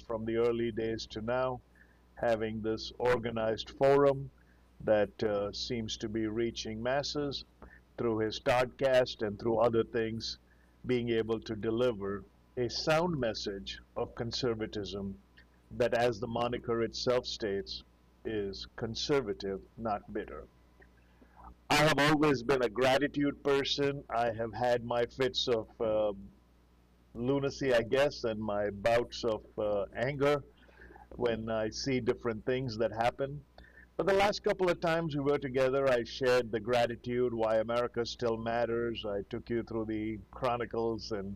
from the early days to now, having this organized forum that seems to be reaching masses through his podcast and through other things, being able to deliver a sound message of conservatism that, as the moniker itself states, is conservative, not bitter. I have always been a gratitude person. I have had my fits of lunacy, I guess, and my bouts of anger when I see different things that happen. But the last couple of times we were together, I shared the gratitude, why America still matters. I took you through the chronicles, and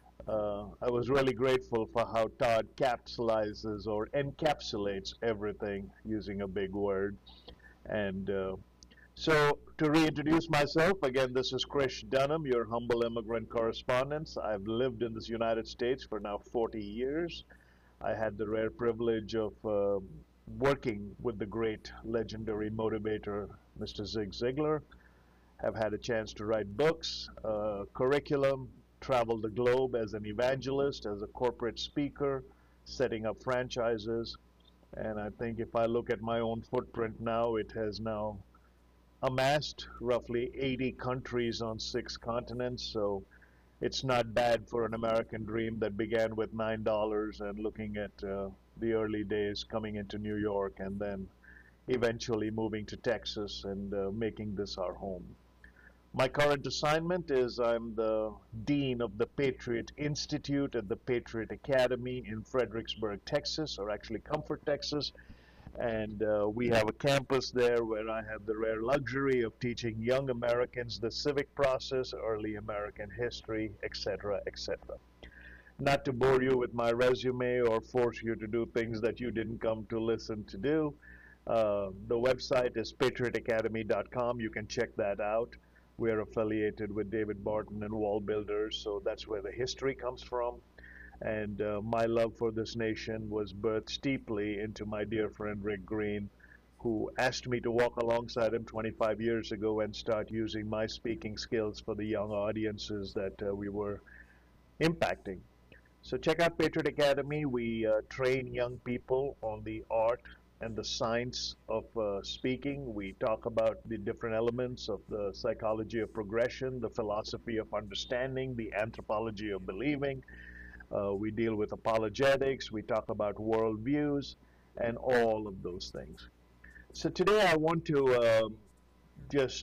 I was really grateful for how Todd capsulizes or encapsulates everything using a big word. And so, to reintroduce myself, again, this is Krish Dunham, your humble immigrant correspondent. I've lived in this United States for now 40 years. I had the rare privilege of working with the great legendary motivator, Mr. Zig Ziglar. Have had a chance to write books, curriculum, travel the globe as an evangelist, as a corporate speaker, setting up franchises. And I think if I look at my own footprint now, it has now amassed roughly 80 countries on 6 continents. So it's not bad for an American dream that began with $9 and looking at the early days coming into New York and then eventually moving to Texas and making this our home. My current assignment is I'm the Dean of the Patriot Institute at the Patriot Academy in Fredericksburg, Texas, or actually Comfort, Texas. And we have a campus there where I have the rare luxury of teaching young Americans the civic process, early American history, etc., etc. Not to bore you with my resume or force you to do things that you didn't come to listen to do. The website is patriotacademy.com. You can check that out. We're affiliated with David Barton and Wall Builders, so that's where the history comes from. And my love for this nation was birthed steeply into my dear friend Rick Green, who asked me to walk alongside him 25 years ago and start using my speaking skills for the young audiences that we were impacting. So check out Patriot Academy. We train young people on the art and the science of speaking. We talk about the different elements of the psychology of progression, the philosophy of understanding, the anthropology of believing. We deal with apologetics. We talk about worldviews and all of those things. So today I want to just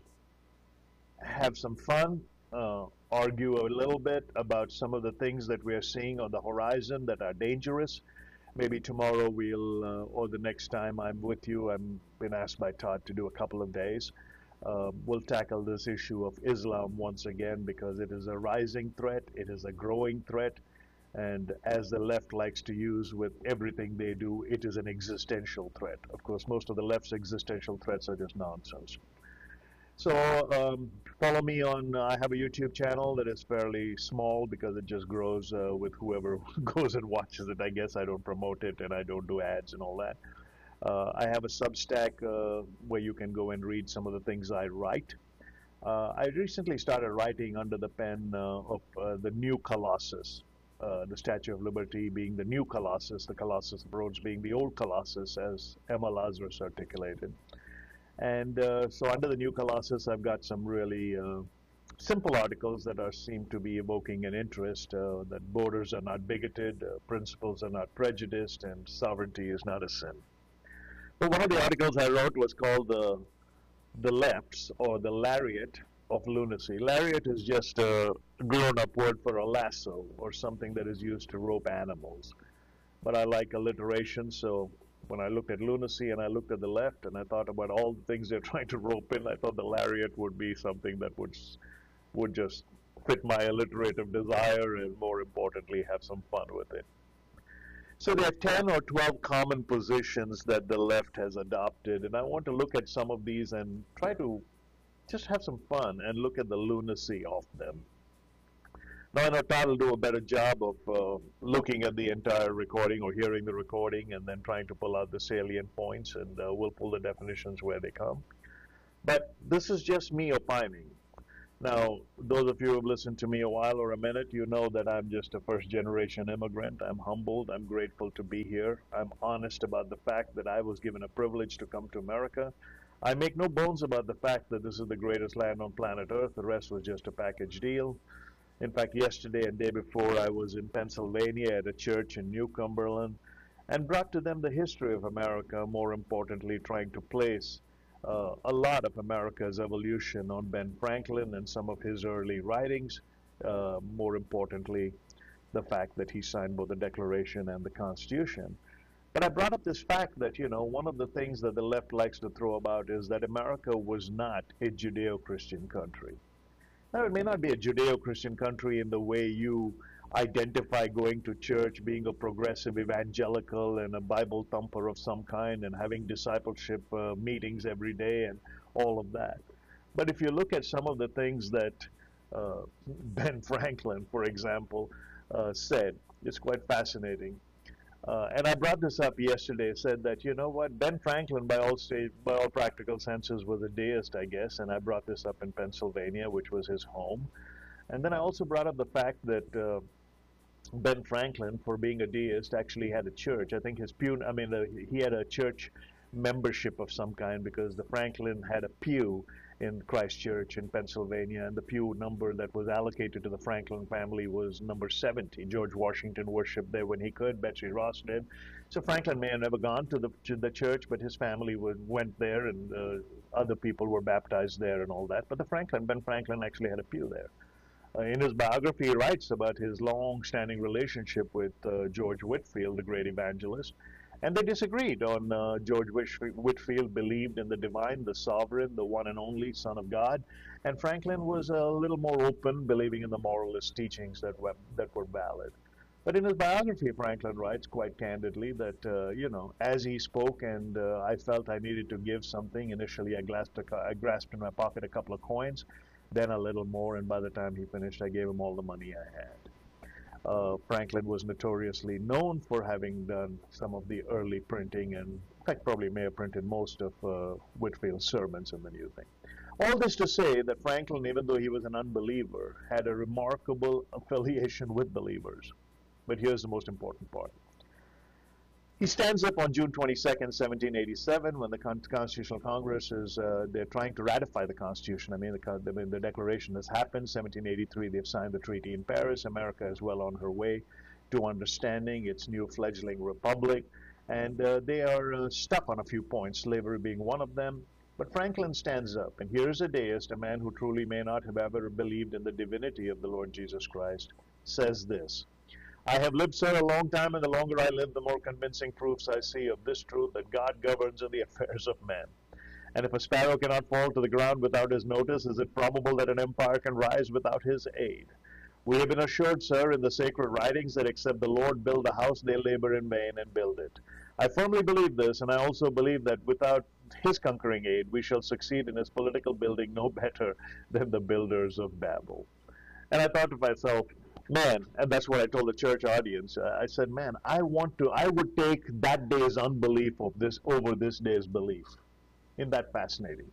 have some fun, argue a little bit about some of the things that we are seeing on the horizon that are dangerous. Maybe tomorrow or the next time I'm with you, I've been asked by Todd to do a couple of days. We'll tackle this issue of Islam once again because it is a rising threat, it is a growing threat, and as the left likes to use with everything they do, it is an existential threat. Of course, most of the left's existential threats are just nonsense. So follow me on, I have a YouTube channel that is fairly small because it just grows with whoever goes and watches it. I guess I don't promote it and I don't do ads and all that. I have a Substack where you can go and read some of the things I write. I recently started writing under the pen of the new Colossus, the Statue of Liberty being the new Colossus, the Colossus of Rhodes being the old Colossus, as Emma Lazarus articulated. And so under the new Colossus, I've got some really simple articles that seem to be evoking an interest, that borders are not bigoted, principles are not prejudiced, and sovereignty is not a sin. But one of the articles I wrote was called The Left's, or the Lariat of Lunacy. Lariat is just a grown-up word for a lasso, or something that is used to rope animals. But I like alliteration, so when I looked at lunacy and I looked at the left and I thought about all the things they're trying to rope in, I thought the lariat would be something that would just fit my alliterative desire and, more importantly, have some fun with it. So there are 10 or 12 common positions that the left has adopted, and I want to look at some of these and try to just have some fun and look at the lunacy of them. Now, I know Todd will do a better job of looking at the entire recording or hearing the recording and then trying to pull out the salient points, and we'll pull the definitions where they come. But this is just me opining. Now, those of you who have listened to me a while or a minute, you know that I'm just a first generation immigrant. I'm humbled. I'm grateful to be here. I'm honest about the fact that I was given a privilege to come to America. I make no bones about the fact that this is the greatest land on planet Earth. The rest was just a package deal. In fact, yesterday and day before, I was in Pennsylvania at a church in New Cumberland and brought to them the history of America, more importantly, trying to place a lot of America's evolution on Ben Franklin and some of his early writings. More importantly, the fact that he signed both the Declaration and the Constitution. But I brought up this fact that, one of the things that the left likes to throw about is that America was not a Judeo-Christian country. Now, it may not be a Judeo-Christian country in the way you identify going to church, being a progressive evangelical and a Bible thumper of some kind and having discipleship meetings every day and all of that. But if you look at some of the things that Ben Franklin, for example, said, it's quite fascinating. And I brought this up yesterday, said that, you know what, Ben Franklin, by all practical senses, was a deist, I guess, and I brought this up in Pennsylvania, which was his home. And then I also brought up the fact that Ben Franklin, for being a deist, actually had a church. I think he had a church membership of some kind because the Franklin had a pew in Christ Church in Pennsylvania, and the pew number that was allocated to the Franklin family was number 70. George Washington worshipped there when he could. Betsy Ross did. So Franklin may have never gone to the church, but his family went there, and other people were baptized there and all that. But Ben Franklin actually had a pew there. In his biography, he writes about his long-standing relationship with George Whitefield, the great evangelist. And they disagreed on George Whitefield believed in the divine, the sovereign, the one and only Son of God. And Franklin was a little more open, believing in the moralist teachings that were valid. But in his biography, Franklin writes quite candidly that, as he spoke and I felt I needed to give something, initially I grasped in my pocket a couple of coins, then a little more, and by the time he finished, I gave him all the money I had. Franklin was notoriously known for having done some of the early printing, and in fact probably may have printed most of Whitefield's sermons in the New Thing. All this to say that Franklin, even though he was an unbeliever, had a remarkable affiliation with believers. But here's the most important part. He stands up on June 22nd, 1787, when the Constitutional Congress they're trying to ratify the Constitution. The Declaration has happened. 1783, they've signed the treaty in Paris. America is well on her way to understanding its new fledgling republic. And they are stuck on a few points, slavery being one of them. But Franklin stands up, and here's a deist, a man who truly may not have ever believed in the divinity of the Lord Jesus Christ, says this: I have lived, sir, a long time, and the longer I live, the more convincing proofs I see of this truth, that God governs in the affairs of men. And if a sparrow cannot fall to the ground without his notice, is it probable that an empire can rise without his aid? We have been assured, sir, in the sacred writings, that except the Lord build a house, they labor in vain and build it. I firmly believe this, and I also believe that without his conquering aid, we shall succeed in his political building no better than the builders of Babel. And I thought to myself, man, and that's what I told the church audience. I said, man, I would take that day's unbelief of this over this day's belief. Isn't that fascinating?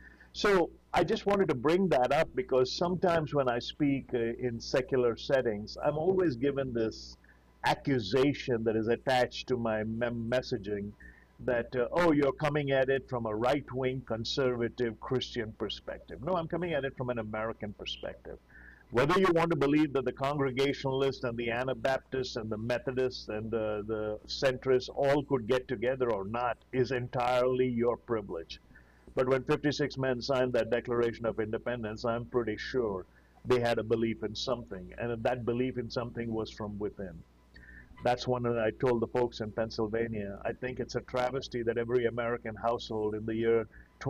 So I just wanted to bring that up because sometimes when I speak in secular settings, I'm always given this accusation that is attached to my messaging that, oh, you're coming at it from a right-wing conservative Christian perspective. No, I'm coming at it from an American perspective. Whether you want to believe that the Congregationalists and the Anabaptists and the Methodists and the centrists all could get together or not is entirely your privilege. But when 56 men signed that Declaration of Independence, I'm pretty sure they had a belief in something, and that belief in something was from within. That's one that I told the folks in Pennsylvania. I think it's a travesty that every American household in the year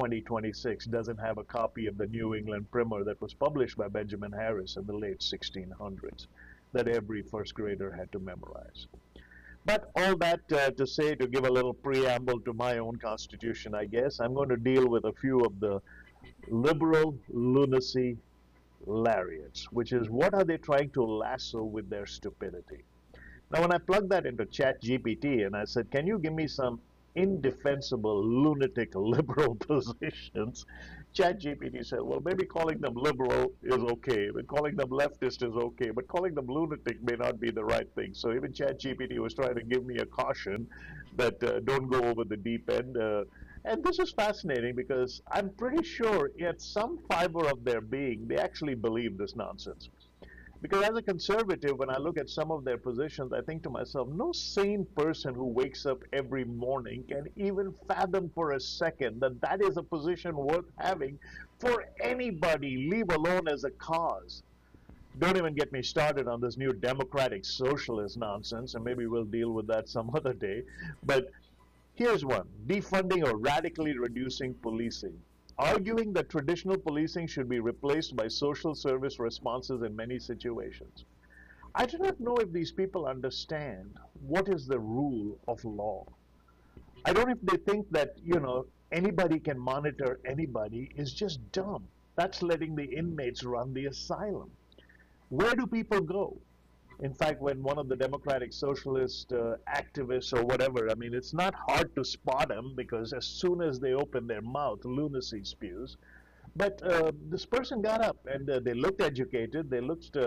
2026 doesn't have a copy of the New England Primer that was published by Benjamin Harris in the late 1600s, that every first grader had to memorize. But all that to say, to give a little preamble to my own constitution, I guess, I'm going to deal with a few of the liberal lunacy lariats, which is what are they trying to lasso with their stupidity? Now, when I plugged that into ChatGPT and I said, can you give me some indefensible, lunatic, liberal positions, ChatGPT said, well, maybe calling them liberal is okay, but calling them leftist is okay, but calling them lunatic may not be the right thing. So even ChatGPT was trying to give me a caution that don't go over the deep end. And this is fascinating because I'm pretty sure at some fiber of their being, they actually believe this nonsense. Because as a conservative, when I look at some of their positions, I think to myself, no sane person who wakes up every morning can even fathom for a second that that is a position worth having for anybody, leave alone as a cause. Don't even get me started on this new democratic socialist nonsense, and maybe we'll deal with that some other day. But here's one: defunding or radically reducing policing. Arguing that traditional policing should be replaced by social service responses in many situations. I do not know if these people understand what is the rule of law. I don't know if they think that, anybody can monitor anybody is just dumb. That's letting the inmates run the asylum. Where do people go? In fact, when one of the democratic socialist activists or whatever, I mean, it's not hard to spot them because as soon as they open their mouth, lunacy spews. But this person got up and they looked educated. They looked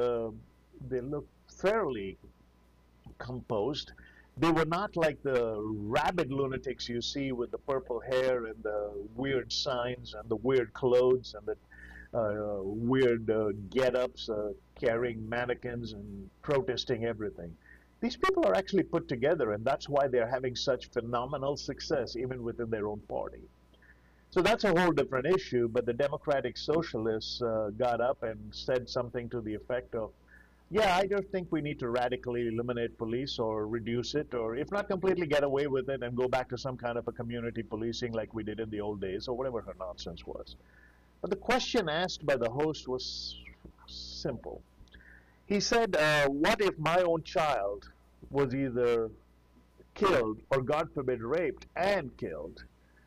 fairly composed. They were not like the rabid lunatics you see with the purple hair and the weird signs and the weird clothes and the weird get-ups, carrying mannequins and protesting everything. These people are actually put together, and that's why they're having such phenomenal success even within their own party. So that's a whole different issue, but the Democratic Socialists got up and said something to the effect of, yeah, I don't think we need to radically eliminate police or reduce it, or if not completely get away with it and go back to some kind of a community policing like we did in the old days, or whatever her nonsense was. But the question asked by the host was simple. He said, what if my own child was either killed or, God forbid, raped and killed?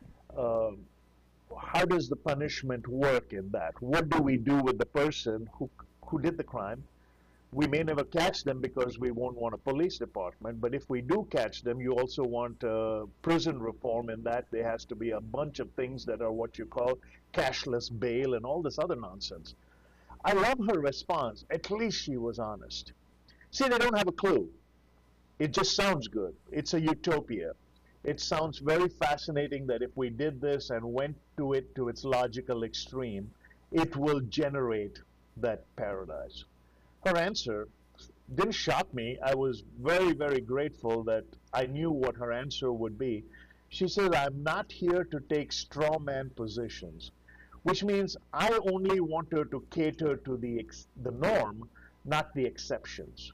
How does the punishment work in that? What do we do with the person who did the crime? We may never catch them because we won't want a police department, but if we do catch them, you also want prison reform in that there has to be a bunch of things that are what you call cashless bail and all this other nonsense. I love her response. At least she was honest. See, they don't have a clue. It just sounds good. It's a utopia. It sounds very fascinating that if we did this and went to it to its logical extreme, it will generate that paradise. Her answer didn't shock me. I was very, very grateful that I knew what her answer would be. She says, I'm not here to take straw man positions, which means I only want her to cater to the norm, not the exceptions.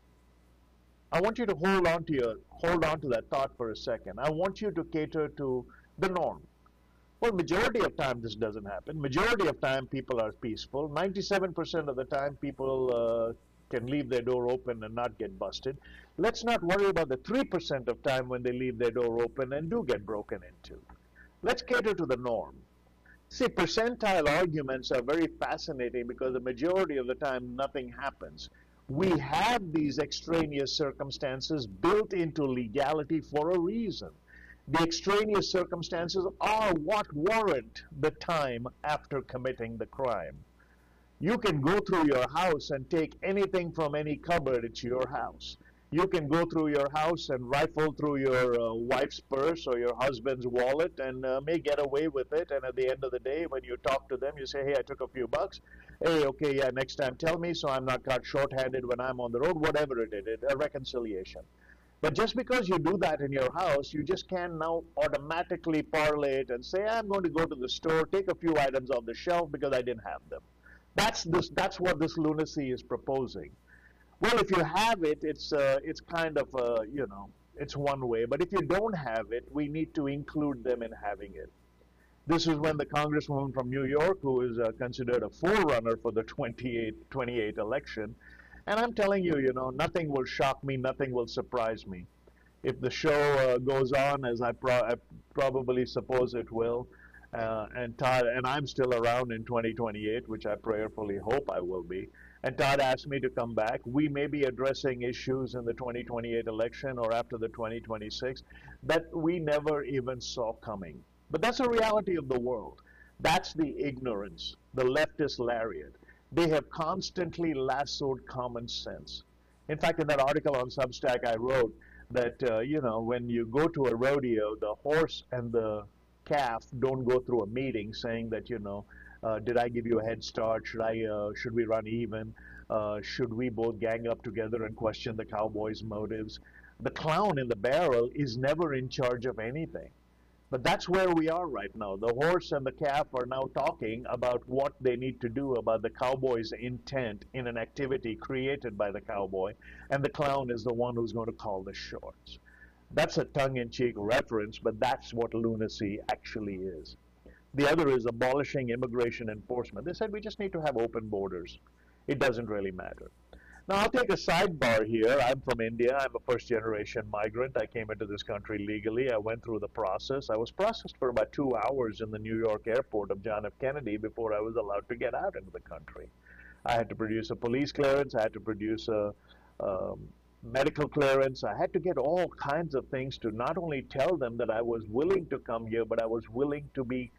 I want you to hold on to that thought for a second. I want you to cater to the norm. Well, majority of time this doesn't happen. Majority of time people are peaceful. 97% of the time people can leave their door open and not get busted. Let's not worry about the 3% of time when they leave their door open and do get broken into. Let's cater to the norm. See, percentile arguments are very fascinating because the majority of the time nothing happens. We have these extraneous circumstances built into legality for a reason. The extraneous circumstances are what warrant the time after committing the crime. You can go through your house and take anything from any cupboard. It's your house. You can go through your house and rifle through your wife's purse or your husband's wallet and may get away with it. And at the end of the day, when you talk to them, you say, hey, I took a few bucks. Hey, okay, yeah, next time tell me so I'm not caught short-handed when I'm on the road, whatever it is, a reconciliation. But just because you do that in your house, you just can't now automatically parlay it and say, I'm going to go to the store, take a few items off the shelf because I didn't have them. That's what this lunacy is proposing. Well, if you have it, it's kind of, it's one way. But if you don't have it, we need to include them in having it. This is when the congresswoman from New York, who is considered a forerunner for the 28 election, and I'm telling you, nothing will shock me, nothing will surprise me. If the show goes on, as I probably suppose it will, and I'm still around in 2028, which I prayerfully hope I will be, And Todd asked me to come back. We may be addressing issues in the 2028 election or after the 2026 that we never even saw coming. But that's the reality of the world. That's the ignorance, the leftist lariat. They have constantly lassoed common sense. In fact, in that article on Substack, I wrote that, when you go to a rodeo, the horse and the calf don't go through a meeting saying that, did I give you a head start? Should we run even? Should we both gang up together and question the cowboy's motives? The clown in the barrel is never in charge of anything. But that's where we are right now. The horse and the calf are now talking about what they need to do about the cowboy's intent in an activity created by the cowboy, and the clown is the one who's going to call the shots. That's a tongue-in-cheek reference, but that's what lunacy actually is. The other is abolishing immigration enforcement. They said we just need to have open borders. It doesn't really matter. Now, I'll take a sidebar here. I'm from India. I'm a first-generation migrant. I came into this country legally. I went through the process. I was processed for about 2 hours in the New York airport of John F. Kennedy before I was allowed to get out into the country. I had to produce a police clearance. I had to produce a medical clearance. I had to get all kinds of things to not only tell them that I was willing to come here, but I was willing to be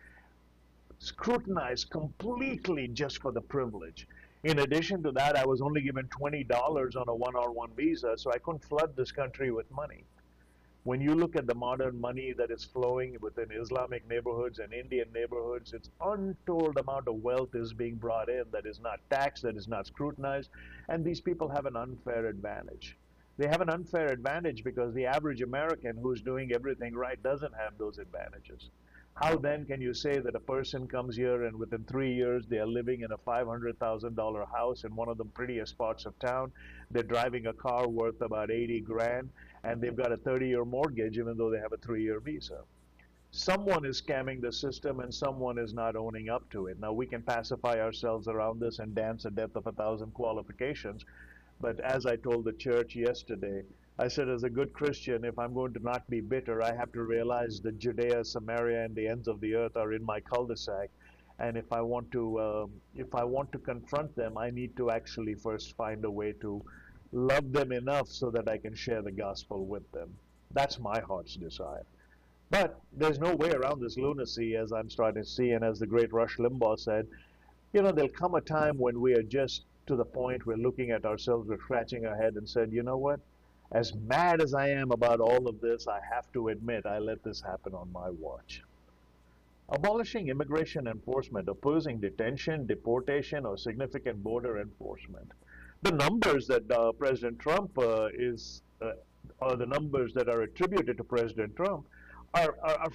scrutinized completely just for the privilege. In addition to that, I was only given $20 on a 1R1 visa, so I couldn't flood this country with money. When you look at the modern money that is flowing within Islamic neighborhoods and Indian neighborhoods, it's untold amount of wealth is being brought in that is not taxed, that is not scrutinized, and these people have an unfair advantage. They have an unfair advantage because the average American who's doing everything right doesn't have those advantages. How then can you say that a person comes here and within 3 years they are living in a $500,000 house in one of the prettiest parts of town, they're driving a car worth about 80 grand, and they've got a 30-year mortgage even though they have a 3-year visa? Someone is scamming the system and someone is not owning up to it. Now, we can pacify ourselves around this and dance a death of 1,000 qualifications, but as I told the church yesterday, I said, as a good Christian, if I'm going to not be bitter, I have to realize that Judea, Samaria, and the ends of the earth are in my cul-de-sac. And if I want to confront them, I need to actually first find a way to love them enough so that I can share the gospel with them. That's my heart's desire. But there's no way around this lunacy, as I'm starting to see, and as the great Rush Limbaugh said, there'll come a time when we are just to the point we're looking at ourselves, we're scratching our head and said, you know what? As mad as I am about all of this, I have to admit I let this happen on my watch. Abolishing immigration enforcement, opposing detention, deportation, or significant border enforcement. The numbers that President Trump or the numbers that are attributed to President Trump are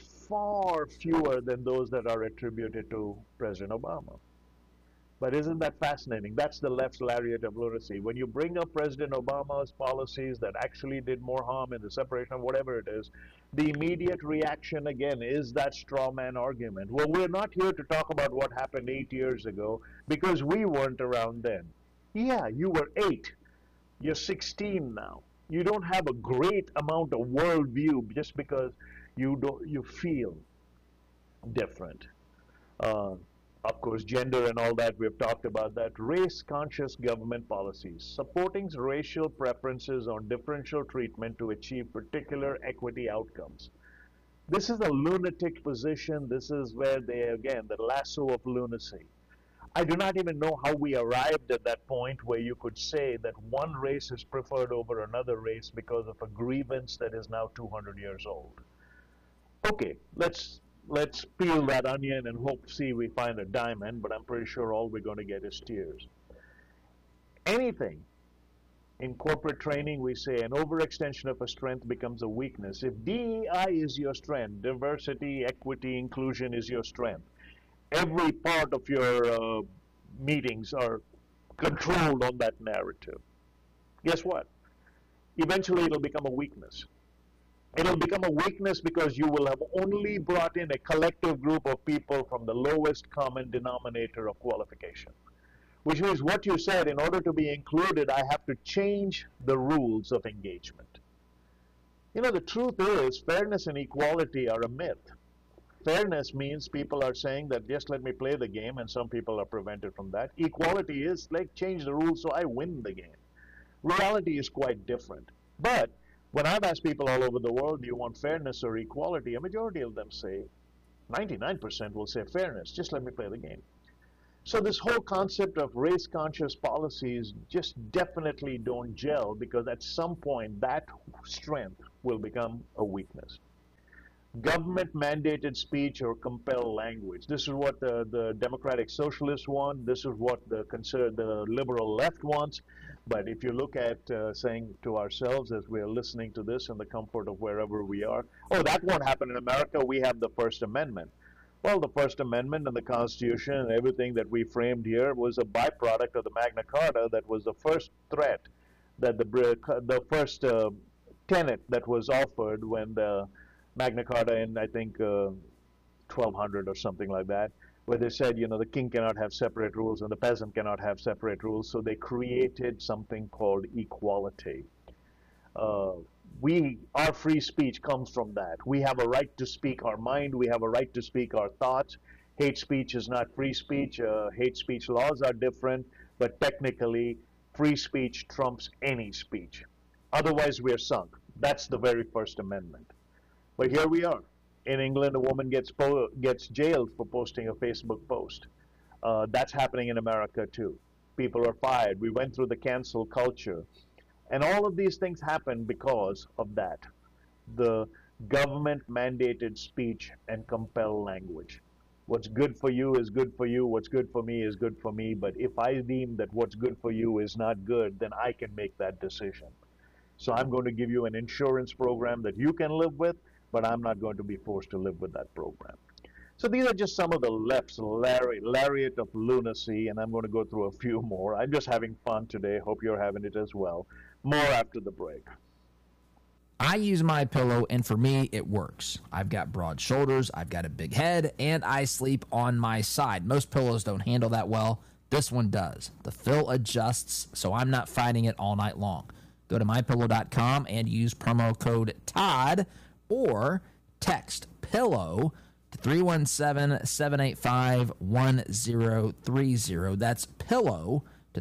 far fewer than those that are attributed to President Obama. But isn't that fascinating? That's the left's lariat of lunacy. When you bring up President Obama's policies that actually did more harm in the separation of whatever it is, the immediate reaction again is that straw man argument. Well, we're not here to talk about what happened 8 years ago because we weren't around then. Yeah, you were 8. You're 16 now. You don't have a great amount of worldview just because you feel different. Of course, gender and all that, we've talked about that. Race-conscious government policies, supporting racial preferences on differential treatment to achieve particular equity outcomes. This is a lunatic position. This is where the lasso of lunacy. I do not even know how we arrived at that point where you could say that one race is preferred over another race because of a grievance that is now 200 years old. Okay, let's peel that onion and see we find a diamond, but I'm pretty sure all we're going to get is tears. Anything in corporate training, we say an overextension of a strength becomes a weakness. If DEI is your strength, diversity, equity, inclusion is your strength, every part of your meetings are controlled on that narrative. Guess what? Eventually it'll become a weakness. It'll become a weakness because you will have only brought in a collective group of people from the lowest common denominator of qualification. Which means what you said, in order to be included, I have to change the rules of engagement. The truth is, fairness and equality are a myth. Fairness means people are saying that just let me play the game, and some people are prevented from that. Equality is like change the rules so I win the game. Reality is quite different. But when I've asked people all over the world, do you want fairness or equality? A majority of them say, 99% will say fairness, just let me play the game. So this whole concept of race-conscious policies just definitely don't gel, because at some point that strength will become a weakness. Government-mandated speech or compel language. This is what the democratic socialists want. This is what the liberal left wants. But if you look at saying to ourselves as we're listening to this in the comfort of wherever we are, oh, that won't happen in America. We have the First Amendment. Well, the First Amendment and the Constitution and everything that we framed here was a byproduct of the Magna Carta. That was the first threat, that the first tenet that was offered when the Magna Carta in, I think, 1200 or something like that, where they said, you know, the king cannot have separate rules and the peasant cannot have separate rules. So they created something called equality. Our free speech comes from that. We have a right to speak our mind. We have a right to speak our thoughts. Hate speech is not free speech. Hate speech laws are different, but technically, free speech trumps any speech. Otherwise, we are sunk. That's the very First Amendment. But here we are. In England, a woman gets jailed for posting a Facebook post. That's happening in America too. People are fired. We went through the cancel culture. And all of these things happen because of that. The government-mandated speech and compel language. What's good for you is good for you. What's good for me is good for me. But if I deem that what's good for you is not good, then I can make that decision. So I'm going to give you an insurance program that you can live with, but I'm not going to be forced to live with that program. So these are just some of the left's lariat of lunacy, and I'm going to go through a few more. I'm just having fun today. Hope you're having it as well. More after the break. I use MyPillow, and for me, it works. I've got broad shoulders, I've got a big head, and I sleep on my side. Most pillows don't handle that well. This one does. The fill adjusts, so I'm not fighting it all night long. Go to MyPillow.com and use promo code TODD, or text PILLOW to 317-785-1030. That's PILLOW to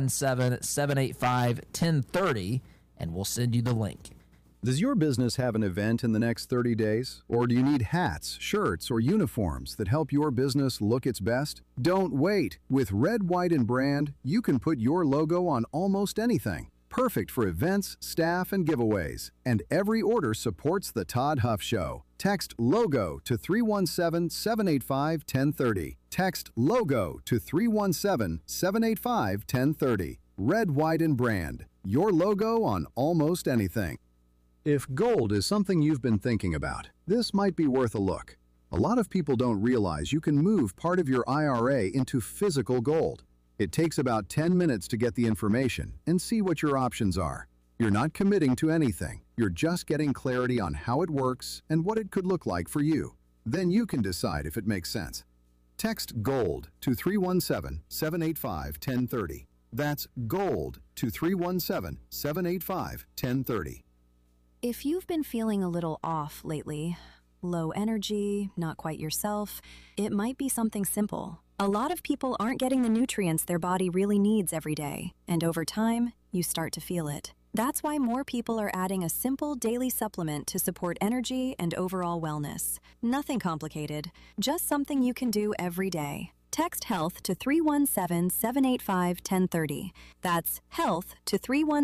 317-785-1030, and we'll send you the link. Does your business have an event in the next 30 days? Or do you need hats, shirts, or uniforms that help your business look its best? Don't wait. With Red, White, and Brand, you can put your logo on almost anything. Perfect for events, staff, and giveaways. And every order supports The Todd Huff Show. Text LOGO to 317-785-1030. Text LOGO to 317-785-1030. Red, White, and Brand. Your logo on almost anything. If gold is something you've been thinking about, this might be worth a look. A lot of people don't realize you can move part of your IRA into physical gold. It takes about 10 minutes to get the information and see what your options are. You're not committing to anything. You're just getting clarity on how it works and what it could look like for you. Then you can decide if it makes sense. Text GOLD to 317-785-1030. That's GOLD to 317-785-1030. If you've been feeling a little off lately, low energy, not quite yourself, it might be something simple. A lot of people aren't getting the nutrients their body really needs every day, and over time, you start to feel it. That's why more people are adding a simple daily supplement to support energy and overall wellness. Nothing complicated, just something you can do every day. Text HEALTH to 317-785-1030. That's HEALTH to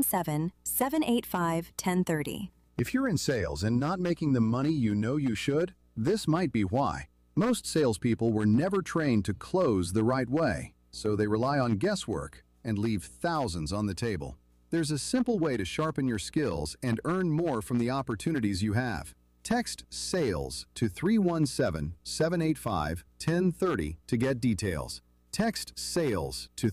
317-785-1030. If you're in sales and not making the money you know you should, this might be why. Most salespeople were never trained to close the right way, so they rely on guesswork and leave thousands on the table. There's a simple way to sharpen your skills and earn more from the opportunities you have. Text SALES to 317-785-1030 to get details. Text SALES to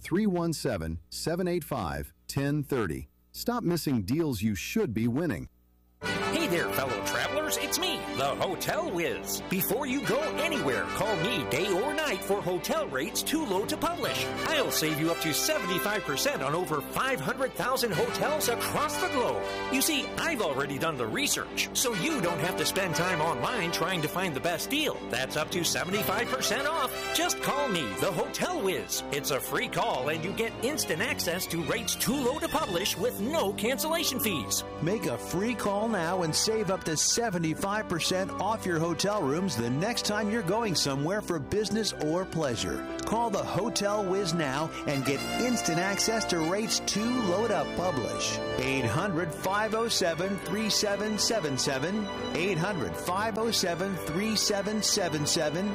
317-785-1030. Stop missing deals you should be winning. Hey there, fellow travelers. It's It's me, the Hotel Whiz. Before you go anywhere, call me day or night for hotel rates too low to publish. I'll save you up to 75% on over 500,000 hotels across the globe. You see, I've already done the research, so you don't have to spend time online trying to find the best deal. That's up to 75% off. Just call me, the Hotel Whiz. It's a free call and you get instant access to rates too low to publish with no cancellation fees. Make a free call now and save up to 75% off your hotel rooms the next time you're going somewhere for business or pleasure. Call the Hotel Whiz now and get instant access to rates too low to publish. 800-507-3777. 800-507-3777.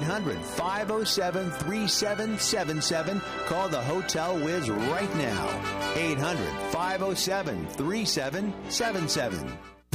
800-507-3777. Call the Hotel Whiz right now. 800-507-3777.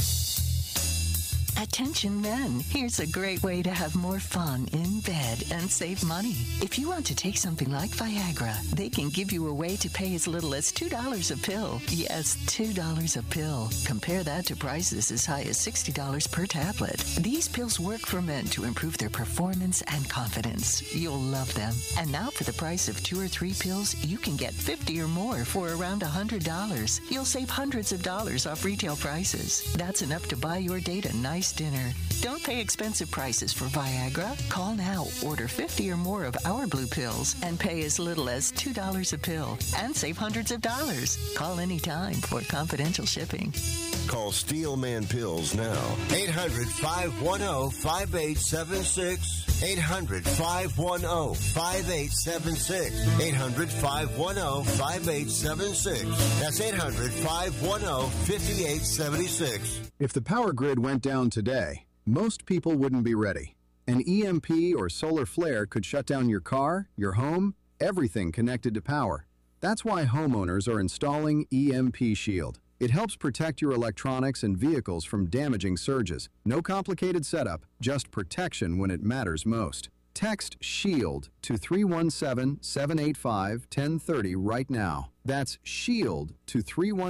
Attention men, here's a great way to have more fun in bed and save money. If you want to take something like Viagra, they can give you a way to pay as little as $2 a pill. Yes, $2 a pill. Compare that to prices as high as $60 per tablet. These pills work for men to improve their performance and confidence. You'll love them. And now for the price of 2 or 3 pills, you can get 50 or more for around $100. You'll save hundreds of dollars off retail prices. That's enough to buy your date a nice dinner. Don't pay expensive prices for Viagra. Call now, order 50 or more of our blue pills, and pay as little as $2 a pill and save hundreds of dollars. Call anytime for confidential shipping. Call Steelman Pills now. 800-510-5876. 800-510-5876. 800-510-5876. That's 800-510-5876. If the power grid went down today, most people wouldn't be ready. An EMP or solar flare could shut down your car, your home, everything connected to power. That's why homeowners are installing EMP Shield. It helps protect your electronics and vehicles from damaging surges. No complicated setup, just protection when it matters most. Text SHIELD to 317-785-1030 right now. That's SHIELD to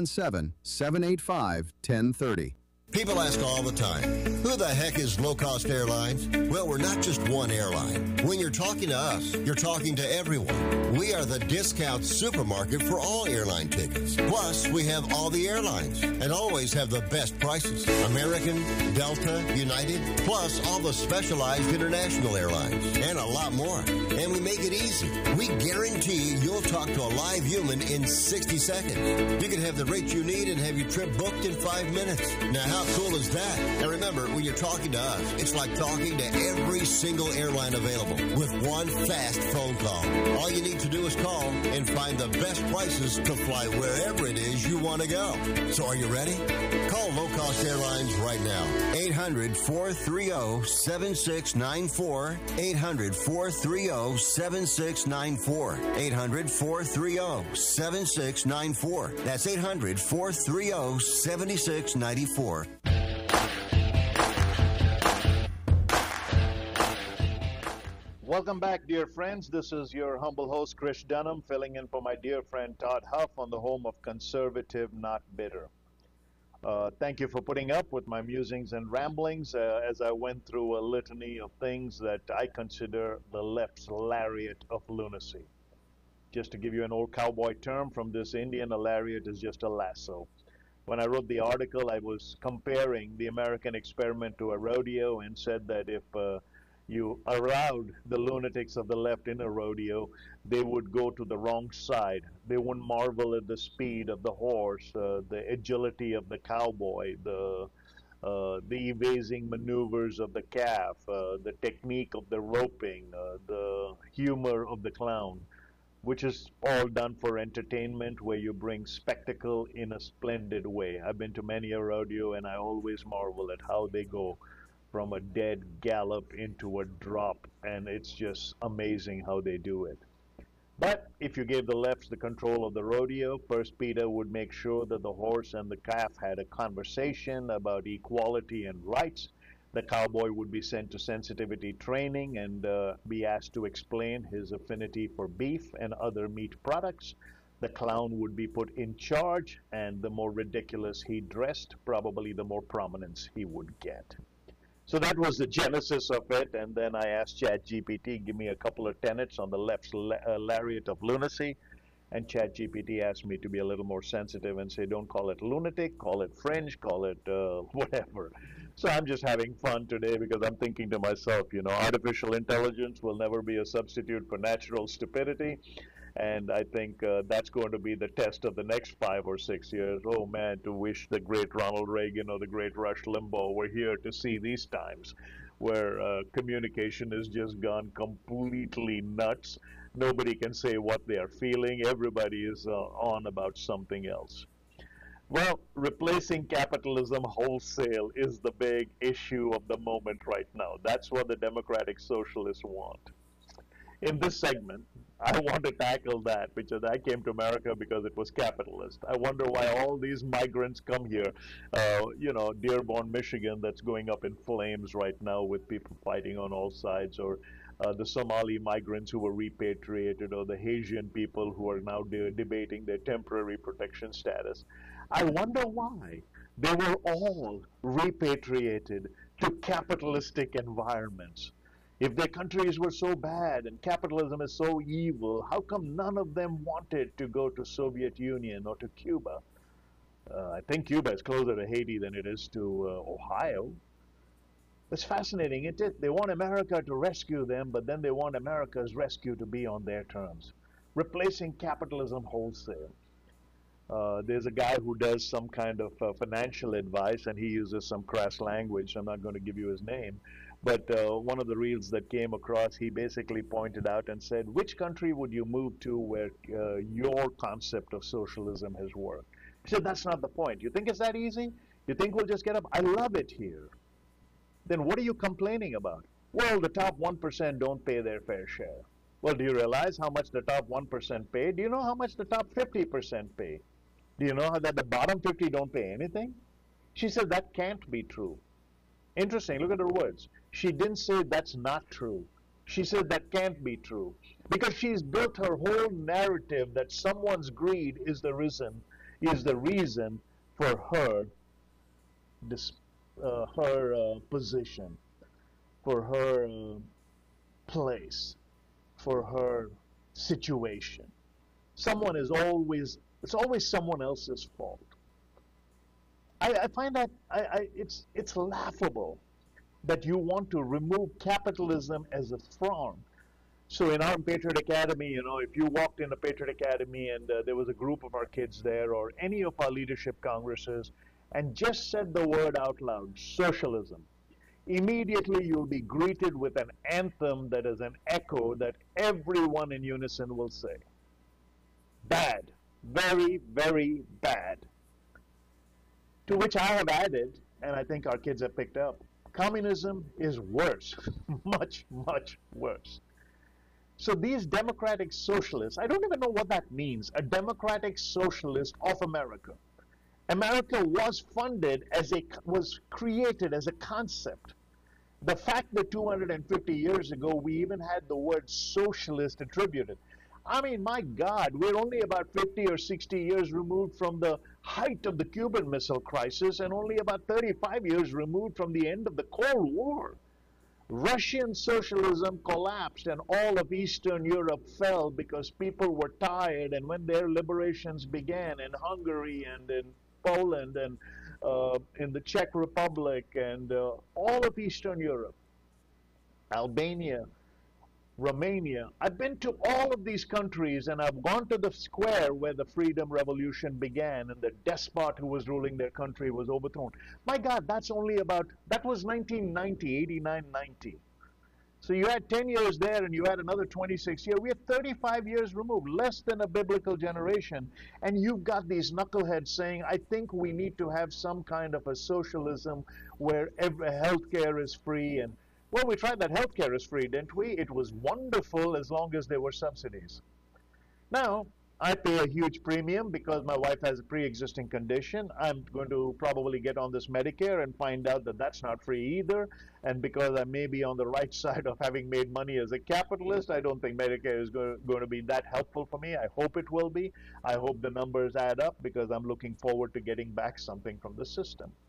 317-785-1030. People ask all the time, who the heck is Low Cost Airlines? Well, we're not just one airline. When you're talking to us, you're talking to everyone. We are the discount supermarket for all airline tickets. Plus, we have all the airlines and always have the best prices. American, Delta, United, plus all the specialized international airlines and a lot more. And we make it easy. We guarantee you'll talk to a live human in 60 seconds. You can have the rate you need and have your trip booked in 5 minutes. Now, how cool is that? And remember, when you're talking to us, it's like talking to every single airline available with one fast phone call. All you need to do is call and find the best prices to fly wherever it is you want to go. So are you ready? Call Low Cost Airlines right now. 800-430-7694. 800-430-7694. 800-430-7694. That's 800-430-7694. Welcome back, dear friends. This is your humble host, Chris Dunham, filling in for my dear friend Todd Huff on the home of Conservative Not Bitter. Thank you for putting up with my musings and ramblings as I went through a litany of things that I consider the left's lariat of lunacy. Just to give you an old cowboy term from this Indian, a lariat is just a lasso. When I wrote the article, I was comparing the American experiment to a rodeo and said that if you allowed the lunatics of the left in a rodeo, they would go to the wrong side. They wouldn't marvel at the speed of the horse, the agility of the cowboy, the evasing maneuvers of the calf, the technique of the roping, the humor of the clown, which is all done for entertainment, where you bring spectacle in a splendid way. I've been to many a rodeo, and I always marvel at how they go from a dead gallop into a drop, and it's just amazing how they do it. But if you gave the lefts the control of the rodeo, First Peter would make sure that the horse and the calf had a conversation about equality and rights. The cowboy would be sent to sensitivity training and be asked to explain his affinity for beef and other meat products. The clown would be put in charge, and the more ridiculous he dressed, probably the more prominence he would get. So that was the genesis of it, and then I asked ChatGPT, give me a couple of tenets on the left's lariat of lunacy, and ChatGPT asked me to be a little more sensitive and say, don't call it lunatic, call it fringe, call it whatever. So I'm just having fun today because I'm thinking to myself, artificial intelligence will never be a substitute for natural stupidity. And I think that's going to be the test of the next 5 or 6 years. Oh man, to wish the great Ronald Reagan or the great Rush Limbaugh were here to see these times where communication has just gone completely nuts. Nobody can say what they are feeling. Everybody is on about something else. Well, replacing capitalism wholesale is the big issue of the moment right now. That's what the democratic socialists want. In this segment, I want to tackle that, because I came to America because it was capitalist. I wonder why all these migrants come here. Dearborn, Michigan, that's going up in flames right now with people fighting on all sides, or the Somali migrants who were repatriated, or the Haitian people who are now debating their temporary protection status. I wonder why they were all repatriated to capitalistic environments. If their countries were so bad and capitalism is so evil, how come none of them wanted to go to Soviet Union or to Cuba? I think Cuba is closer to Haiti than it is to Ohio. It's fascinating. They want America to rescue them, but then they want America's rescue to be on their terms. Replacing capitalism wholesale. There's a guy who does some kind of financial advice, and he uses some crass language. I'm not going to give you his name. But one of the reels that came across, he basically pointed out and said, which country would you move to where your concept of socialism has worked? He said, that's not the point. You think it's that easy? You think we'll just get up? I love it here. Then what are you complaining about? Well, the top 1% don't pay their fair share. Well, do you realize how much the top 1% pay? Do you know how much the top 50% pay? Do you know that the bottom 50 don't pay anything? She said that can't be true. Interesting, look at her words. She didn't say that's not true. She said that can't be true. Because she's built her whole narrative that someone's greed is the reason for her position, for her place, for her situation. It's always someone else's fault. I find that it's laughable that you want to remove capitalism as a front. So in our Patriot Academy, if you walked in a Patriot Academy and there was a group of our kids there, or any of our leadership congresses, and just said the word out loud, socialism, immediately you'll be greeted with an anthem that is an echo that everyone in unison will say. Bad. Very, very bad. To which I have added, and I think our kids have picked up, communism is worse, much, much worse. So these democratic socialists, I don't even know what that means, a democratic socialist of America. America was created as a concept. The fact that 250 years ago we even had the word socialist attributed. I mean, my God, we're only about 50 or 60 years removed from the height of the Cuban Missile Crisis, and only about 35 years removed from the end of the Cold War. Russian socialism collapsed and all of Eastern Europe fell because people were tired, and when their liberations began in Hungary and in Poland and in the Czech Republic and all of Eastern Europe, Albania, Romania. I've been to all of these countries, and I've gone to the square where the freedom revolution began and the despot who was ruling their country was overthrown. My God, that was 1990, 89, 90. So you had 10 years there and you had another 26 years. We had 35 years removed, less than a biblical generation. And you've got these knuckleheads saying, I think we need to have some kind of a socialism where healthcare is free. And well, we tried that healthcare is free, didn't we? It was wonderful as long as there were subsidies. Now, I pay a huge premium because my wife has a pre-existing condition. I'm going to probably get on this Medicare and find out that that's not free either. And because I may be on the right side of having made money as a capitalist, I don't think Medicare is going to be that helpful for me. I hope it will be. I hope the numbers add up because I'm looking forward to getting back something from the system.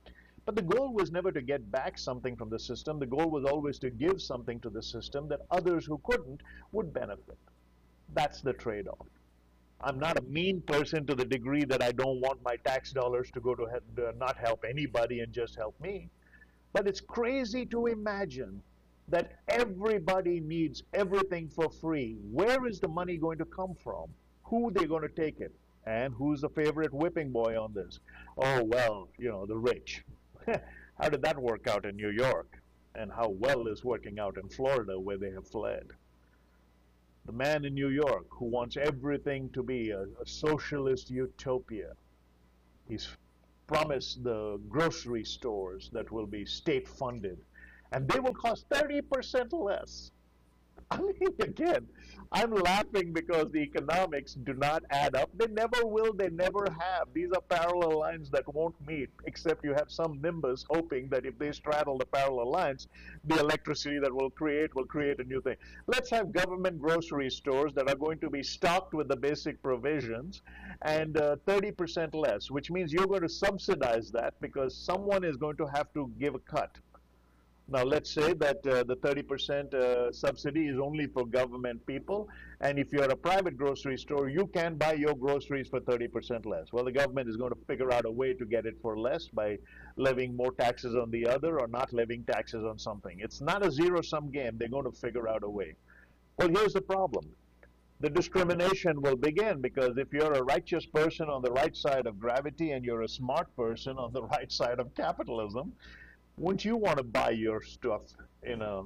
But the goal was never to get back something from the system. The goal was always to give something to the system that others who couldn't would benefit. That's the trade-off. I'm not a mean person to the degree that I don't want my tax dollars to go to not help anybody and just help me. But it's crazy to imagine that everybody needs everything for free. Where is the money going to come from? Who are they going to take it? And who's the favorite whipping boy on this? Oh, well, the rich. How did that work out in New York? And how well is working out in Florida, where they have fled? The man in New York who wants everything to be a socialist utopia. He's promised the grocery stores that will be state-funded, and they will cost 30% less. I mean, again, I'm laughing because the economics do not add up. They never will, they never have. These are parallel lines that won't meet, except you have some nimbus hoping that if they straddle the parallel lines, the electricity that will create a new thing. Let's have government grocery stores that are going to be stocked with the basic provisions and 30% less, which means you're going to subsidize that because someone is going to have to give a cut. Now, let's say that the 30% subsidy is only for government people, and if you're a private grocery store, you can buy your groceries for 30% less. Well, the government is going to figure out a way to get it for less by levying more taxes on the other or not levying taxes on something. It's not a zero-sum game. They're going to figure out a way. Well, here's the problem. The discrimination will begin because if you're a righteous person on the right side of gravity and you're a smart person on the right side of capitalism, wouldn't you want to buy your stuff in a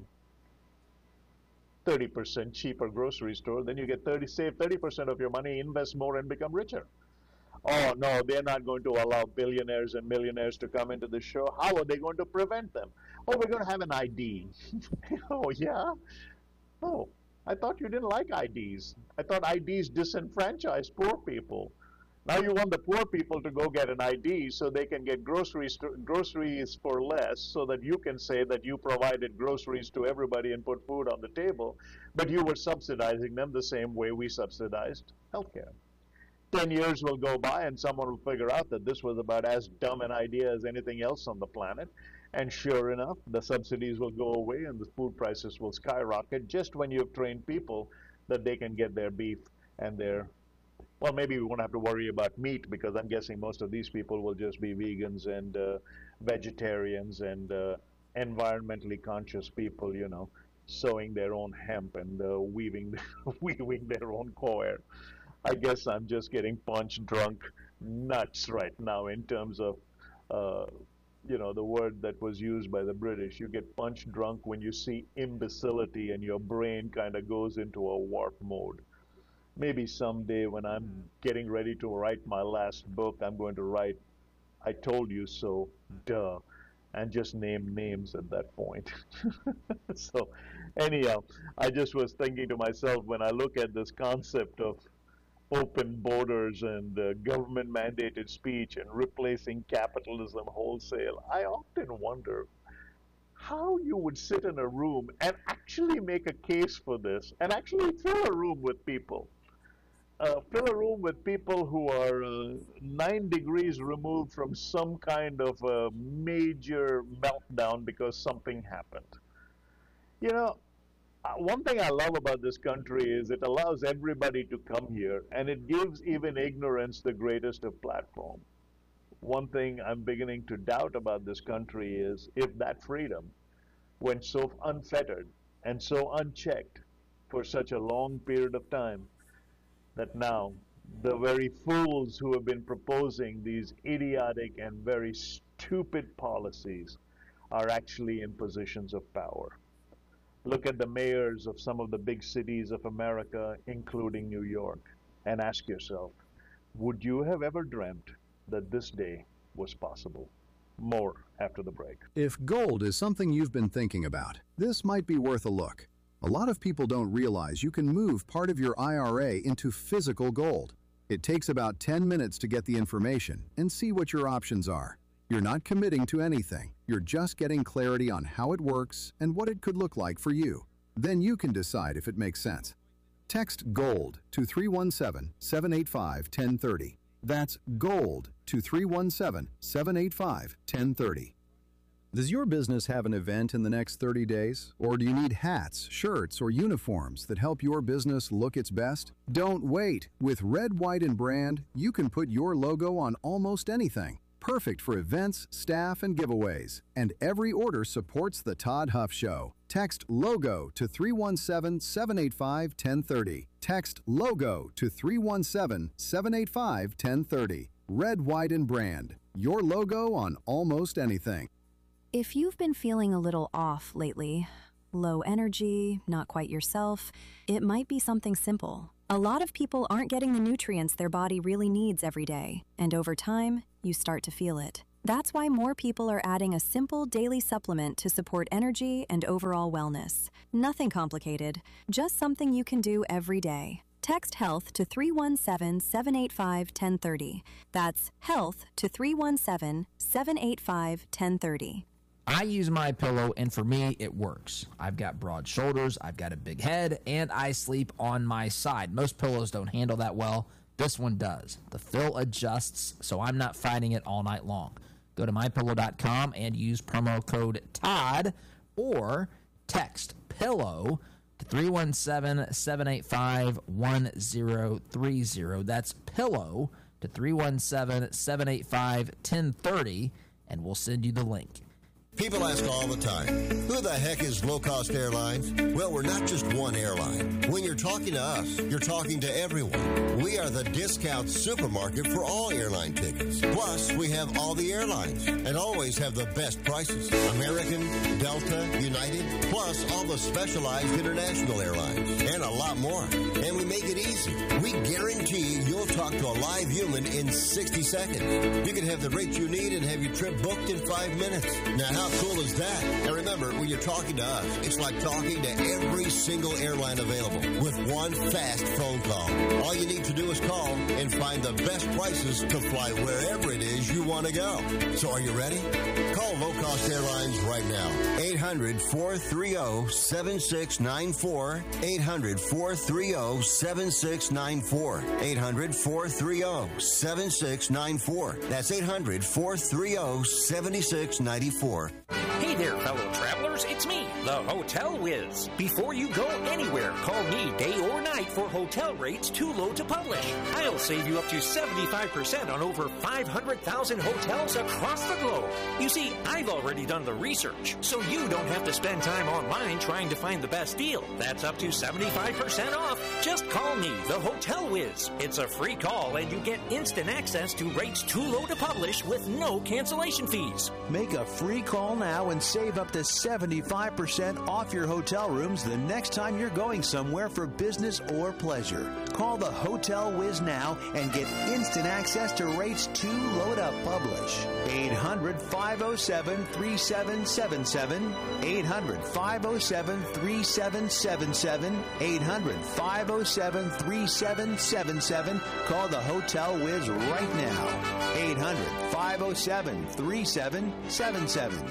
30% cheaper grocery store? Then you save 30% of your money, invest more, and become richer. Oh, no, they're not going to allow billionaires and millionaires to come into the show. How are they going to prevent them? Oh, we're going to have an ID. Oh, yeah? Oh, I thought you didn't like IDs. I thought IDs disenfranchise poor people. Now you want the poor people to go get an ID so they can get groceries for less, so that you can say that you provided groceries to everybody and put food on the table, but you were subsidizing them the same way we subsidized healthcare. 10 years will go by and someone will figure out that this was about as dumb an idea as anything else on the planet, and sure enough, the subsidies will go away and the food prices will skyrocket just when you've trained people that they can get their beef and their well, maybe we won't have to worry about meat because I'm guessing most of these people will just be vegans and vegetarians and environmentally conscious people, sowing their own hemp and weaving their own coir. I guess I'm just getting punch drunk nuts right now in terms of, the word that was used by the British. You get punch drunk when you see imbecility and your brain kind of goes into a warp mode. Maybe someday when I'm getting ready to write my last book, I'm going to write, I told you so, duh, and just name names at that point. So anyhow, I just was thinking to myself, when I look at this concept of open borders and government mandated speech and replacing capitalism wholesale, I often wonder how you would sit in a room and actually make a case for this and actually fill a room with people. Fill a room with people who are 9 degrees removed from some kind of a major meltdown because something happened. One thing I love about this country is it allows everybody to come here, and it gives even ignorance the greatest of platform. One thing I'm beginning to doubt about this country is if that freedom went so unfettered and so unchecked for such a long period of time, that now the very fools who have been proposing these idiotic and very stupid policies are actually in positions of power. Look at the mayors of some of the big cities of America, including New York, and ask yourself, would you have ever dreamt that this day was possible? More after the break. If gold is something you've been thinking about, this might be worth a look. A lot of people don't realize you can move part of your IRA into physical gold. It takes about 10 minutes to get the information and see what your options are. You're not committing to anything. You're just getting clarity on how it works and what it could look like for you. Then you can decide if it makes sense. Text GOLD to 317-785-1030. That's GOLD to 317-785-1030. Does your business have an event in the next 30 days? Or do you need hats, shirts, or uniforms that help your business look its best? Don't wait. With Red, White, and Brand, you can put your logo on almost anything. Perfect for events, staff, and giveaways. And every order supports The Todd Huff Show. Text LOGO to 317-785-1030. Text LOGO to 317-785-1030. Red, White, and Brand. Your logo on almost anything. If you've been feeling a little off lately, low energy, not quite yourself, it might be something simple. A lot of people aren't getting the nutrients their body really needs every day, and over time, you start to feel it. That's why more people are adding a simple daily supplement to support energy and overall wellness. Nothing complicated, just something you can do every day. Text HEALTH to 317-785-1030. That's HEALTH to 317-785-1030. I use MyPillow, and for me, it works. I've got broad shoulders, I've got a big head, and I sleep on my side. Most pillows don't handle that well. This one does. The fill adjusts, so I'm not fighting it all night long. Go to MyPillow.com and use promo code TODD or text PILLOW to 317-785-1030. That's PILLOW to 317-785-1030, and we'll send you the link. People ask all the time, who the heck is Low Cost Airlines? Well, we're not just one airline. When you're talking to us, you're talking to everyone. We are the discount supermarket for all airline tickets. Plus, we have all the airlines and always have the best prices. American, Delta, United, plus all the specialized international airlines and a lot more. And we make it easy. We guarantee you'll talk to a live human in 60 seconds. You can have the rate you need and have your trip booked in 5 minutes. Now, how cool is that? And remember, when you're talking to us, it's like talking to every single airline available with one fast phone call. All you need to do is call and find the best prices to fly wherever it is you want to go. So are you ready? Call Low Cost Airlines right now. 800-430-7694. 800-430-7694. 800-430-7694. That's 800-430-7694. Hey there, fellow travelers. It's me, the Hotel Whiz. Before you go anywhere, call me day or night for hotel rates too low to publish. I'll save you up to 75% on over 500,000 hotels across the globe. You see, I've already done the research, so you don't have to spend time online trying to find the best deal. That's up to 75% off. Just call me, the Hotel Whiz. It's a free call, and you get instant access to rates too low to publish with no cancellation fees. Make a free call now and save up to 75% off your hotel rooms the next time you're going somewhere for business or pleasure. Call the Hotel Whiz now and get instant access to rates too low to publish. 800-507-3777. 800-507-3777. 800-507-3777. Call the Hotel Whiz right now. 800-507-3777.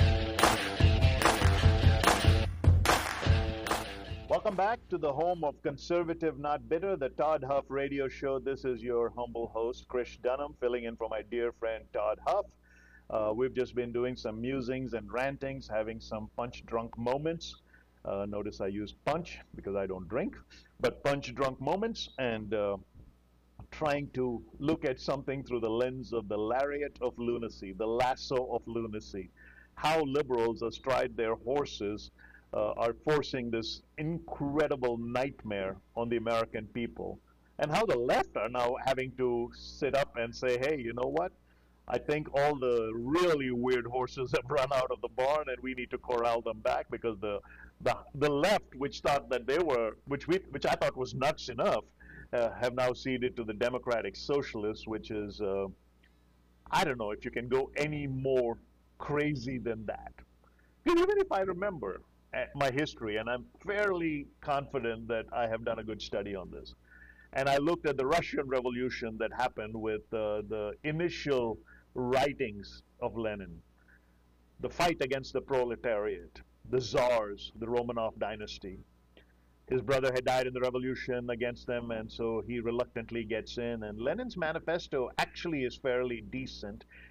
Welcome back to the home of Conservative Not Bitter, the Todd Huff Radio Show. This is your humble host, Krish Dunham, filling in for my dear friend Todd Huff. We've just been doing some musings and rantings, having some punch-drunk moments. Notice I use punch because I don't drink, but punch-drunk moments, and trying to look at something through the lens of the lariat of lunacy, the lasso of lunacy. How liberals astride their horses are forcing this incredible nightmare on the American people, and how the left are now having to sit up and say, hey, you know what? I think all the really weird horses have run out of the barn, and we need to corral them back, because the left, which thought that they were, which I thought was nuts enough, have now ceded to the Democratic Socialists, which is, I don't know if you can go any more crazy than that. Even if I remember my history, and I'm fairly confident that I have done a good study on this, and I looked at the Russian Revolution that happened with the initial writings of Lenin, the fight against the proletariat, the czars, the Romanov dynasty. His brother had died in the revolution against them, and so he reluctantly gets in. And Lenin's manifesto actually is fairly decent,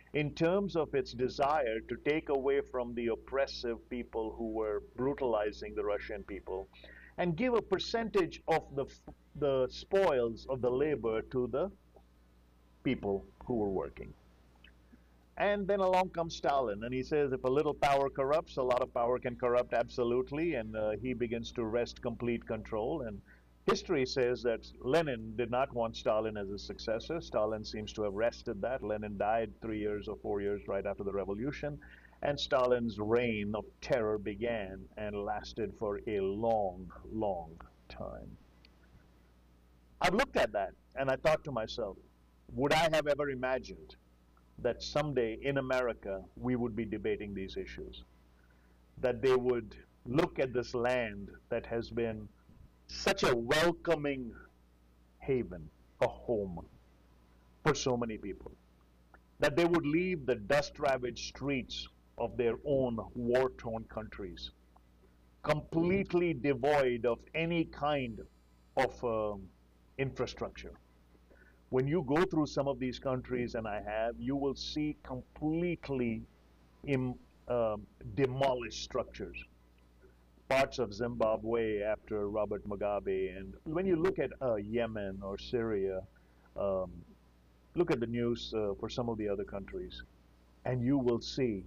in terms of its desire to take away from the oppressive people who were brutalizing the Russian people and give a percentage of the spoils of the labor to the people who were working. And then along comes Stalin, and he says if a little power corrupts, a lot of power can corrupt absolutely, and he begins to wrest complete control. And history says that Lenin did not want Stalin as a successor. Stalin seems to have wrested that. Lenin died 3 years or 4 years right after the revolution, and Stalin's reign of terror began and lasted for a long, long time. I've looked at that, and I thought to myself, would I have ever imagined that someday in America we would be debating these issues? That they would look at this land that has been such a welcoming haven, a home for so many people. That they would leave the dust-ravaged streets of their own war-torn countries, completely devoid of any kind of infrastructure. When you go through some of these countries, and I have, you will see completely demolished structures. Parts of Zimbabwe after Robert Mugabe, and when you look at Yemen or Syria, look at the news for some of the other countries, and you will see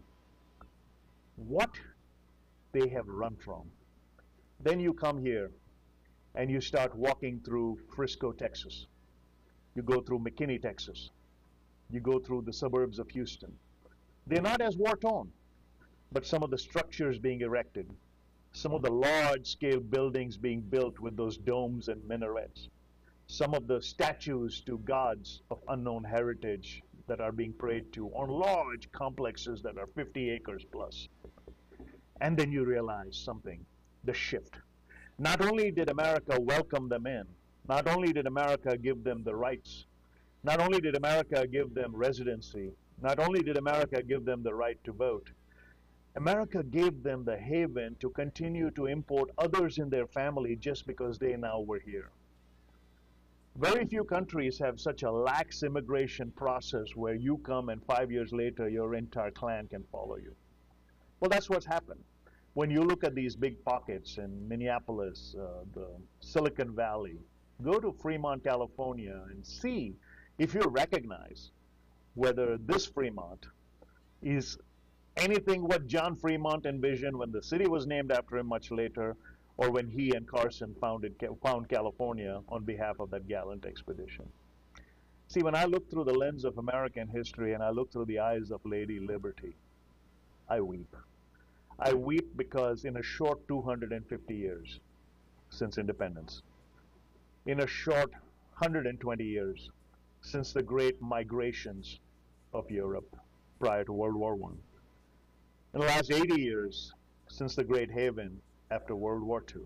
what they have run from. Then you come here, and you start walking through Frisco, Texas. You go through McKinney, Texas. You go through the suburbs of Houston. They're not as war-torn, but some of the structures being erected, some of the large-scale buildings being built with those domes and minarets, some of the statues to gods of unknown heritage that are being prayed to on large complexes that are 50 acres plus. And then you realize something, the shift. Not only did America welcome them in, not only did America give them the rights, not only did America give them residency, not only did America give them the right to vote, America gave them the haven to continue to import others in their family just because they now were here. Very few countries have such a lax immigration process where you come and 5 years later your entire clan can follow you. Well, that's what's happened. When you look at these big pockets in Minneapolis, the Silicon Valley, go to Fremont, California, and see if you recognize whether this Fremont is anything what John Fremont envisioned when the city was named after him much later, or when he and Carson found California on behalf of that gallant expedition. See, when I look through the lens of American history and I look through the eyes of Lady Liberty, I weep. I weep because in a short 250 years since independence, in a short 120 years since the great migrations of Europe prior to World War I, in the last 80 years since the Great Haven after World War II,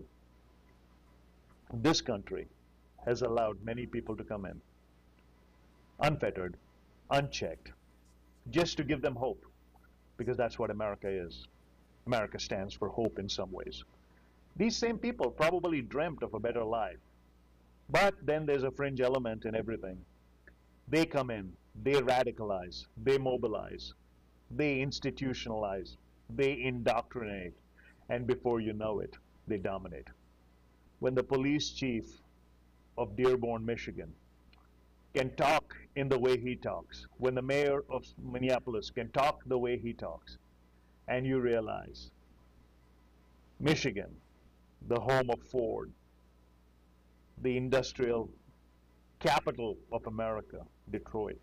this country has allowed many people to come in, unfettered, unchecked, just to give them hope, because that's what America is. America stands for hope in some ways. These same people probably dreamt of a better life, but then there's a fringe element in everything. They come in, they radicalize, they mobilize, they institutionalize, they indoctrinate, and before you know it, they dominate. When the police chief of Dearborn, Michigan can talk in the way he talks, when the mayor of Minneapolis can talk the way he talks, and you realize Michigan, the home of Ford, the industrial capital of America, Detroit.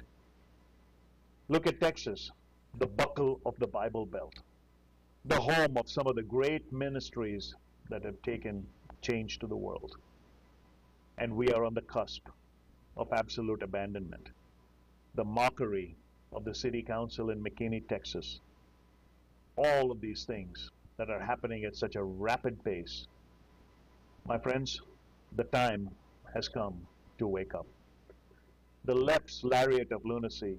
Look at Texas, the buckle of the Bible Belt, the home of some of the great ministries that have taken change to the world. And we are on the cusp of absolute abandonment. The mockery of the city council in McKinney, Texas. All of these things that are happening at such a rapid pace. My friends, the time has come to wake up. The left's lariat of lunacy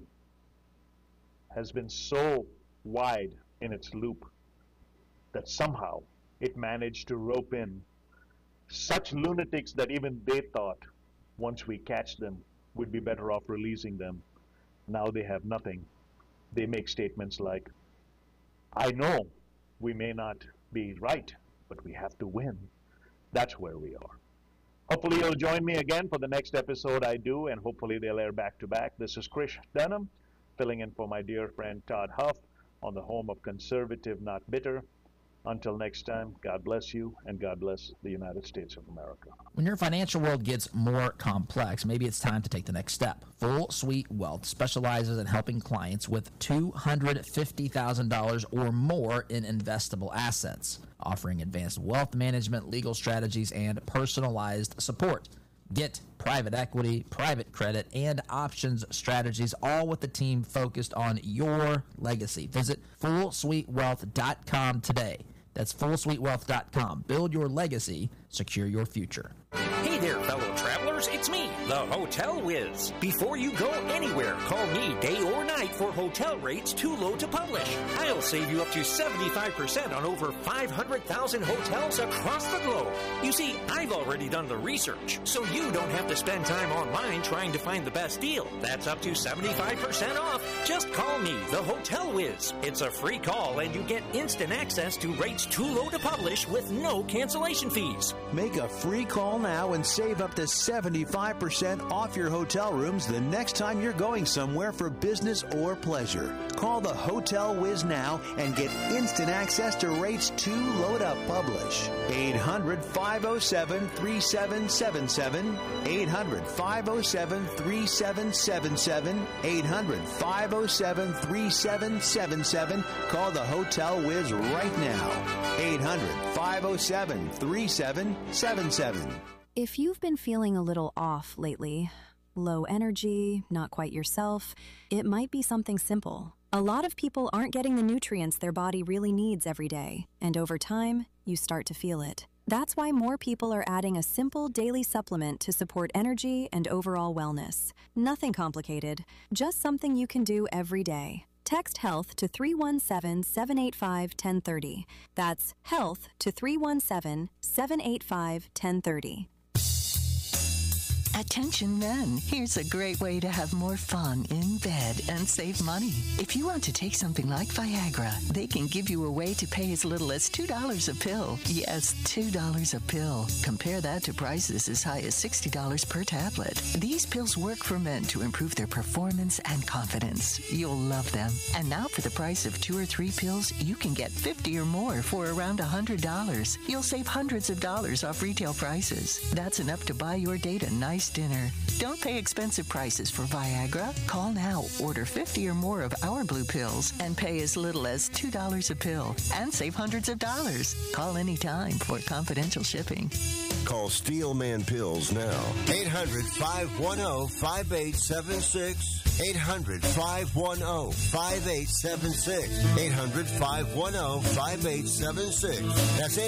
has been so wide in its loop that somehow it managed to rope in such lunatics that even they thought once we catch them we'd be better off releasing them. Now they have nothing they make statements like, I know we may not be right, but we have to win. That's where we are. Hopefully you'll join me again for the next episode I do, and hopefully they'll air back to back. This is Krish Dunham, filling in for my dear friend Todd Huff on the home of Conservative Not Bitter. Until next time, God bless you, and God bless the United States of America. When your financial world gets more complex, maybe it's time to take the next step. Full Suite Wealth specializes in helping clients with $250,000 or more in investable assets, offering advanced wealth management, legal strategies, and personalized support. Get private equity, private credit, and options strategies, all with the team focused on your legacy. Visit FullSuiteWealth.com today. That's FullSuiteWealth.com. Build your legacy, secure your future. Hey there, fellow travelers. It's me, the Hotel Whiz. Before you go anywhere, call me day or night for hotel rates too low to publish. I'll save you up to 75% on over 500,000 hotels across the globe. You see, I've already done the research, so you don't have to spend time online trying to find the best deal. That's up to 75% off. Just call me, the Hotel Whiz. It's a free call, and you get instant access to rates too low to publish with no cancellation fees. Make a free call now and save up to 75% off your hotel rooms the next time you're going somewhere for business or pleasure. Call the Hotel Whiz now and get instant access to rates too low to publish. 800-507-3777. 800-507-3777. 800-507-3777. Call the Hotel Whiz right now. 800-507-3777. If you've been feeling a little off lately, low energy, not quite yourself, it might be something simple. A lot of people aren't getting the nutrients their body really needs every day, and over time, you start to feel it. That's why more people are adding a simple daily supplement to support energy and overall wellness. Nothing complicated, just something you can do every day. Text HEALTH to 317-785-1030. That's HEALTH to 317-785-1030. Attention men, here's a great way to have more fun in bed and save money. If you want to take something like Viagra, they can give you a way to pay as little as $2 a pill. Yes, $2 a pill. Compare that to prices as high as $60 per tablet. These pills work for men to improve their performance and confidence. You'll love them. And now for the price of 2 or 3 pills, you can get 50 or more for around $100. You'll save hundreds of dollars off retail prices. That's enough to buy your date a nice dinner. Don't pay expensive prices for Viagra. Call now, order 50 or more of our blue pills, and pay as little as $2 a pill and save hundreds of dollars. Call anytime for confidential shipping. Call Steelman Pills now. 800-510-5876. 800-510-5876. 800-510-5876. That's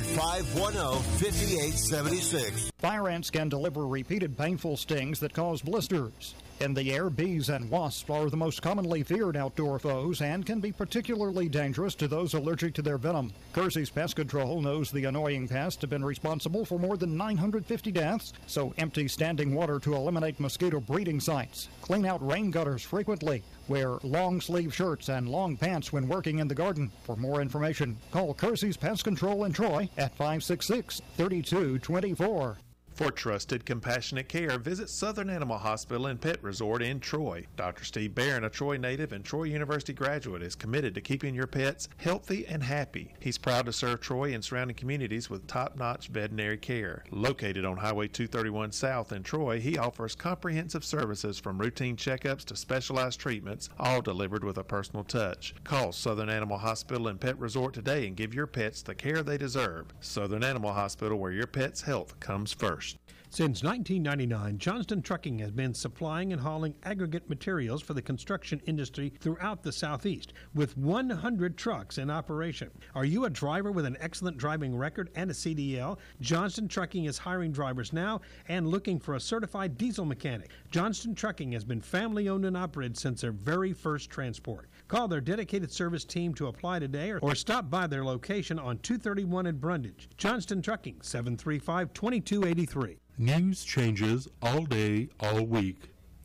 800-510-5876. Fire ants can deliver repeated painful stings that cause blisters. In the air, bees and wasps are the most commonly feared outdoor foes and can be particularly dangerous to those allergic to their venom. Kersey's Pest Control knows the annoying pests have been responsible for more than 950 deaths, so empty standing water to eliminate mosquito breeding sites. Clean out rain gutters frequently. Wear long-sleeve shirts and long pants when working in the garden. For more information, call Kersey's Pest Control in Troy at 566-3224. For trusted, compassionate care, visit Southern Animal Hospital and Pet Resort in Troy. Dr. Steve Barron, a Troy native and Troy University graduate, is committed to keeping your pets healthy and happy. He's proud to serve Troy and surrounding communities with top-notch veterinary care. Located on Highway 231 South in Troy, he offers comprehensive services from routine checkups to specialized treatments, all delivered with a personal touch. Call Southern Animal Hospital and Pet Resort today and give your pets the care they deserve. Southern Animal Hospital, where your pet's health comes first. Since 1999, Johnston Trucking has been supplying and hauling aggregate materials for the construction industry throughout the Southeast, with 100 trucks in operation. Are you a driver with an excellent driving record and a CDL? Johnston Trucking is hiring drivers now and looking for a certified diesel mechanic. Johnston Trucking has been family-owned and operated since their very first transport. Call their dedicated service team to apply today or stop by their location on 231 in Brundage. Johnston Trucking, 735-2283. News changes all day, all week.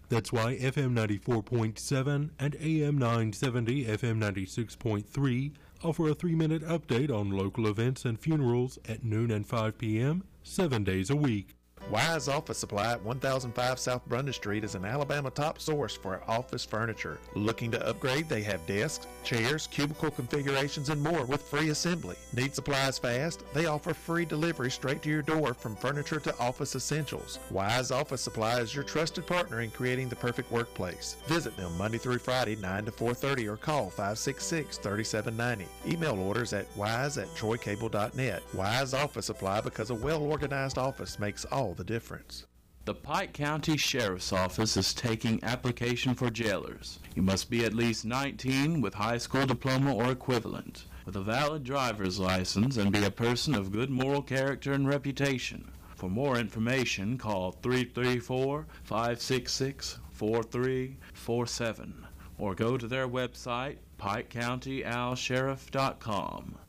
That's why FM 94.7 and AM 970 FM 96.3 offer a 3-minute update on local events and funerals at noon and 5 p.m., 7 days a week. Wise Office Supply at 1005 South Brundage Street is an Alabama top source for office furniture. Looking to upgrade? They have desks, chairs, cubicle configurations, and more with free assembly. Need supplies fast? They offer free delivery straight to your door from furniture to office essentials. Wise Office Supply is your trusted partner in creating the perfect workplace. Visit them Monday through Friday, 9 to 4:30, or call 566-3790. Email orders at wise@troycable.net. Wise Office Supply, because a well-organized office makes all the difference. The Pike County Sheriff's Office is taking application for jailers. You must be at least 19 with high school diploma or equivalent, with a valid driver's license, and be a person of good moral character and reputation. For more information, call 334-566-4347 or go to their website, PikeCountyAlSheriff.com.